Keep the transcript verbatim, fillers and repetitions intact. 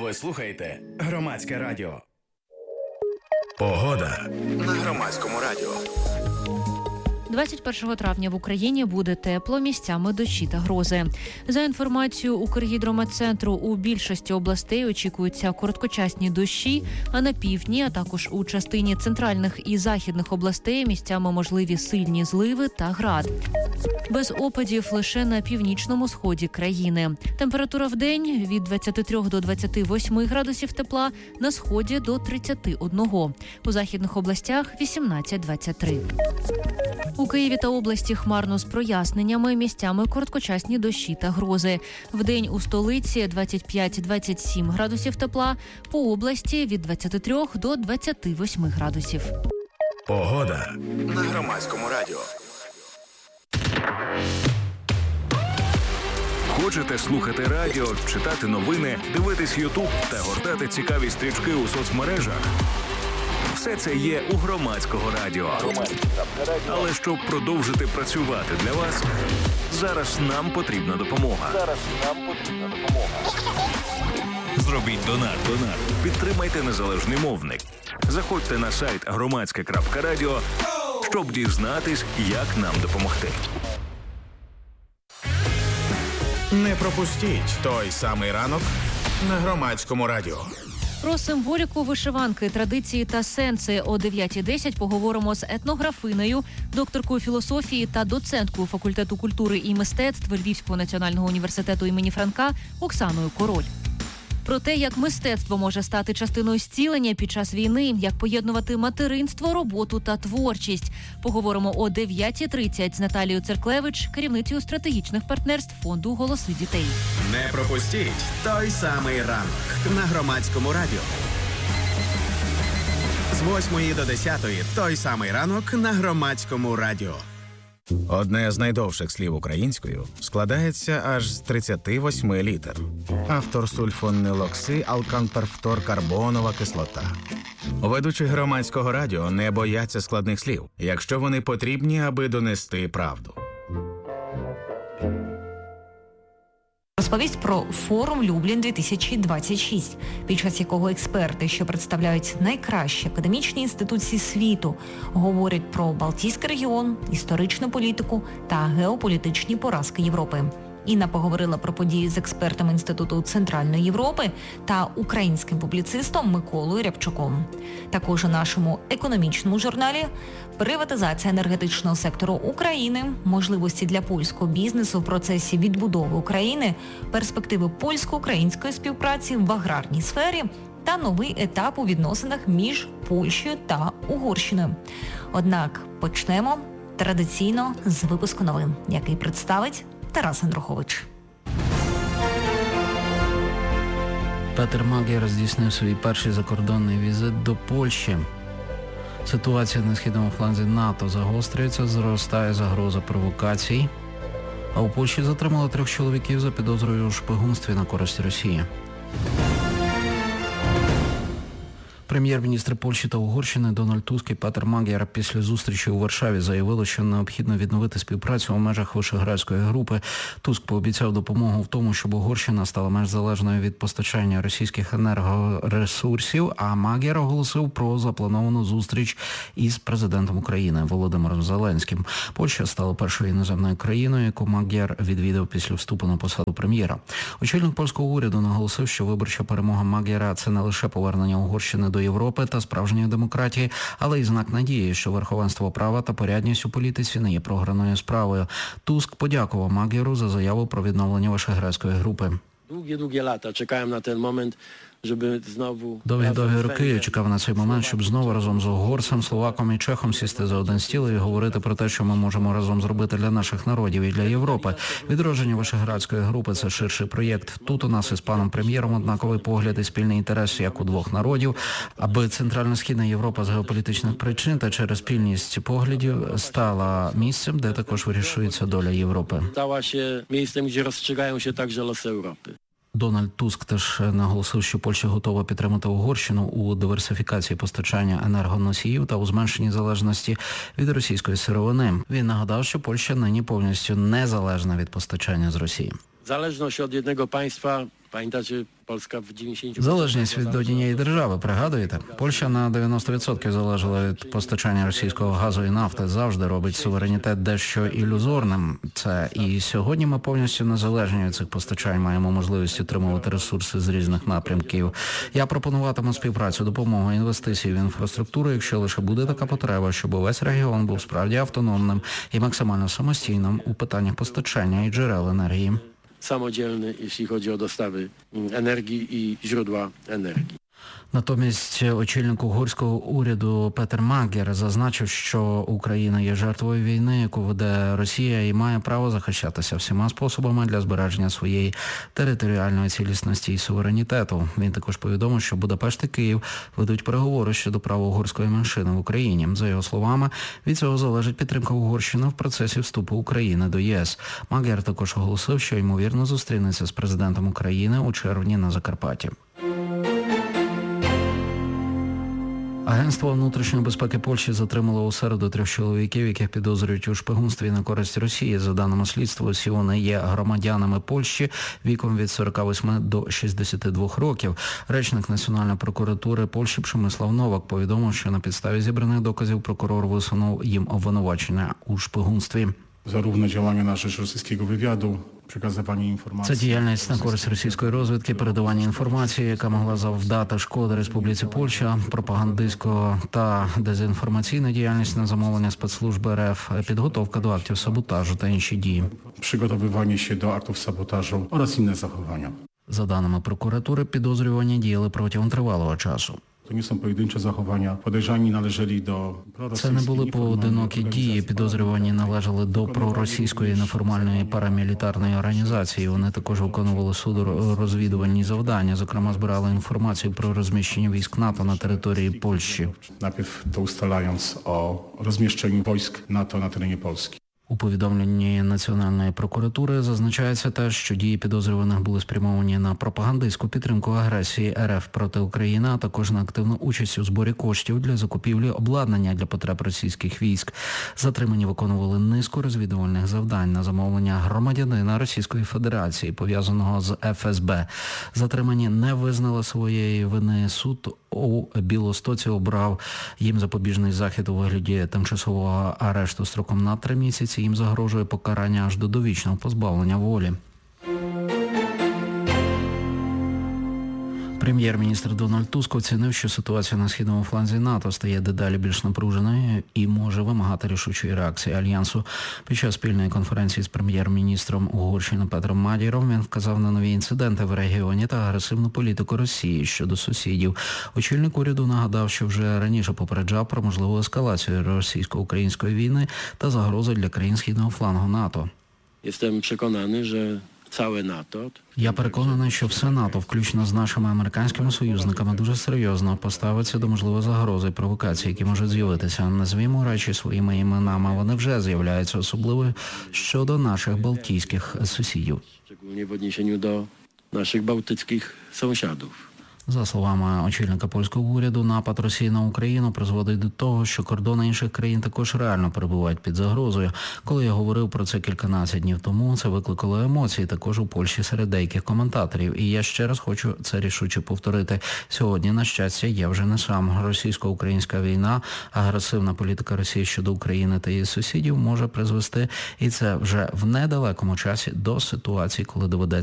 Ви слухаєте Громадське радіо. Погода на Громадському радіо. двадцять першого травня в Україні буде тепло, місцями дощі та грози. За інформацією Укргідрометцентру, у більшості областей очікуються короткочасні дощі, а на півдні, а також у частині центральних і західних областей місцями можливі сильні зливи та град. Без опадів лише на північному сході країни. Температура в день від двадцяти трьох до двадцяти восьми градусів тепла, на сході до тридцяти одного. У західних областях вісімнадцять - двадцять три. У Києві та області хмарно з проясненнями, місцями короткочасні дощі та грози. Вдень у столиці двадцять п'ять - двадцять сім градусів тепла, по області від двадцяти трьох до двадцяти восьми градусів. Погода на Громадському радіо. Хочете слухати радіо, читати новини, дивитись Ютуб та гортати цікаві стрічки у соцмережах? Все це є у Громадського радіо. Але щоб продовжити працювати для вас, зараз нам потрібна допомога. Зараз нам потрібна допомога. Зробіть донат. Донат. Підтримайте незалежний мовник. Заходьте на сайт громадське крапка радіо, щоб дізнатись, як нам допомогти. Не пропустіть той самий ранок на Громадському радіо. Про символіку вишиванки, традиції та сенси о дев'ятій десять поговоримо з етнографинею, докторкою філософії та доценткою факультету культури і мистецтв Львівського національного університету імені Франка Оксаною Король. Про те, як мистецтво може стати частиною зцілення під час війни, як поєднувати материнство, роботу та творчість. Поговоримо о дев'ятій тридцять з Наталією Церклевич, керівницею стратегічних партнерств фонду «Голоси дітей». Не пропустіть той самий ранок на Громадському радіо. З восьмої до десятої той самий ранок на Громадському радіо. Одне з найдовших слів українською складається аж з тридцяти восьми літер. Автор сульфонилокси алканперфторкарбонова кислота. Ведучі Громадського радіо не бояться складних слів, якщо вони потрібні, аби донести правду. Розповість про форум Люблін дві тисячі двадцять шість, під час якого експерти, що представляють найкращі академічні інституції світу, говорять про Балтійський регіон, історичну політику та геополітичні поразки Європи. Інна поговорила про події з експертами Інституту Центральної Європи та українським публіцистом Миколою Рябчуком. Також у нашому економічному журналі «Приватизація енергетичного сектору України», можливості для польського бізнесу в процесі відбудови України, перспективи польсько-української співпраці в аграрній сфері та новий етап у відносинах між Польщею та Угорщиною. Однак почнемо традиційно з випуску новин, який представить Тарас Андрухович. Петер Магєр здійснив свій перший закордонний візит до Польщі. Ситуація на східному фланзі НАТО загострюється, зростає загроза провокацій. А у Польщі затримали трьох чоловіків за підозрою у шпигунстві на користь Росії. Прем'єр-міністри Польщі та Угорщини Дональд Туск і Петер Магєр після зустрічі у Варшаві заявили, що необхідно відновити співпрацю у межах Вишеградської групи. Туск пообіцяв допомогу в тому, щоб Угорщина стала менш залежною від постачання російських енергоресурсів, а Магєр оголосив про заплановану зустріч із президентом України Володимиром Зеленським. Польща стала першою іноземною країною, яку Магєр відвідав після вступу на посаду прем'єра. Очільник польського уряду наголосив, що виборча перемога Магєра – це не лише повернення Угорщини до Європи та справжньої демократії, але й знак надії, що верховенство права та порядність у політиці не є програною справою. Туск подякував Магєру за заяву про відновлення Вишеградської групи. Довгі-довгі лата чекаємо на той момент, щоб знову... Довгі-довгі роки я чекав на цей момент, щоб знову разом з угорцем, словаком і чехом сісти за один стіл і говорити про те, що ми можемо разом зробити для наших народів і для Європи. Відродження Вишеградської групи – це ширший проєкт. Тут у нас із паном прем'єром однаковий погляд і спільний інтерес, як у двох народів, аби Центрально-Східна Європа з геополітичних причин та через спільність поглядів стала місцем, де також вирішується доля Європи. Стала ще місцем, де розстригаються також лоси Європи. Дональд Туск теж наголосив, що Польща готова підтримати Угорщину у диверсифікації постачання енергоносіїв та у зменшенні залежності від російської сировини. Він нагадав, що Польща нині повністю незалежна від постачання з Росії. Залежність від одного państwa Pamiętacie, Polska w dziewięćdziesiąt Залежність від однієї держави, пригадуєте? Польща на дев'яносто відсотків залежала від постачання російського газу і нафти, завжди робить суверенітет дещо ілюзорним. Це і сьогодні ми повністю незалежні від цих постачань, маємо можливість отримувати ресурси з різних напрямків. Я пропонуватиму співпрацю, допомогу, інвестиції в інфраструктуру, якщо лише буде така потреба, щоб увесь регіон був справді автономним і максимально самостійним у питаннях постачання і джерел енергії. samodzielny, jeśli chodzi o dostawy energii i źródła energii. Натомість очільник угорського уряду Петер Магєр зазначив, що Україна є жертвою війни, яку веде Росія, і має право захищатися всіма способами для збереження своєї територіальної цілісності і суверенітету. Він також повідомив, що Будапешт і Київ ведуть переговори щодо права угорської меншини в Україні. За його словами, від цього залежить підтримка Угорщини в процесі вступу України до ЄС. Магєр також оголосив, що ймовірно зустрінеться з президентом України у червні на Закарпатті. Агентство внутрішньої безпеки Польщі затримало у середу трьох чоловіків, яких підозрюють у шпигунстві на користь Росії. За даними слідства, всі вони є громадянами Польщі віком від сорока восьми до шістдесяти двох років. Речник Національної прокуратури Польщі Przemysław Nowak повідомив, що на підставі зібраних доказів прокурор висунув їм обвинувачення у шпигунстві. Zarówno działania na rzecz rosyjskiego wywiadu, przekazywanie informacji. Це діяльність на користь російської розвідки, передавання інформації, яка могла завдати шкоди Республіці Польща, пропагандистського та дезінформаційна діяльність на замовлення спецслужби РФ, підготовка до актів саботажу та інші дії. Przygotowywanie się do aktów sabotażu oraz inne zachowania. За даними прокуратури, підозрювані діяли протягом тривалого часу. To nie są pojedyncze zachowania. Podejrzani należeli do Це не були поодинокі дії. Підозрювані належали до проросійської неформальної парамілітарної організації. Вони також виконували судорозвідувальні завдання, зокрема збирали інформацію про розміщення військ НАТО на території Польщі. Najpierw to ustalając o rozmieszczeniu wojsk NATO na terenie Polski. У повідомленні Національної прокуратури зазначається те, що дії підозрюваних були спрямовані на пропагандистську підтримку агресії РФ проти України, а також на активну участь у зборі коштів для закупівлі обладнання для потреб російських військ. Затримані виконували низку розвідувальних завдань на замовлення громадянина Російської Федерації, пов'язаного з еф ес бе. Затримані не визнали своєї вини. Суд у Білостоці обрав їм запобіжний захід у вигляді тимчасового арешту строком на три місяці. Їм загрожує покарання аж до довічного позбавлення волі. Прем'єр-міністр Дональд Туск оцінив, що ситуація на східному фланзі НАТО стає дедалі більш напруженою і може вимагати рішучої реакції Альянсу. Під час спільної конференції з прем'єр-міністром Угорщини Петром Мадєром він вказав на нові інциденти в регіоні та агресивну політику Росії щодо сусідів. Очільник уряду нагадав, що вже раніше попереджав про можливу ескалацію російсько-української війни та загрози для країн східного флангу НАТО. Jestem przekonany, że całe NATO. Я переконаний, що все НАТО, включно з нашими американськими союзниками, дуже серйозно поставиться до можливої загрози і провокацій, які можуть з'явитися. Назвімо речі своїми іменами, вони вже з'являються, особливо щодо наших балтійських сусідів. Szczególnie w odniesieniu do naszych bałtyckich sąsiadów. За словами очільника польського уряду, напад Росії на Україну призводить до того, що кордони інших країн також реально перебувають під загрозою. Коли я говорив про це кільканадцять днів тому, це викликало емоції також у Польщі серед деяких коментаторів. І я ще раз хочу це рішуче повторити. Сьогодні, на щастя, я вже не сам. Російсько-українська війна, агресивна політика Росії щодо України та її сусідів може призвести, і це вже в недалекому часі, до ситуації, коли доведеться